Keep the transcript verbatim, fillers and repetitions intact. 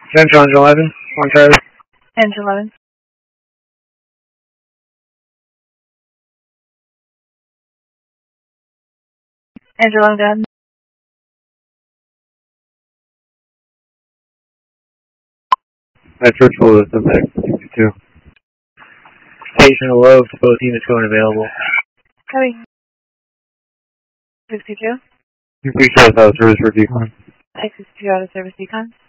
Central Engine eleven, one Charlie. Engine eleven. Engine eleven, go ahead. That's virtual with the Max sixty-two. Station below, both units going available. Copy. sixty-two. You appreciate that service for decon. sixty-two out of service decon.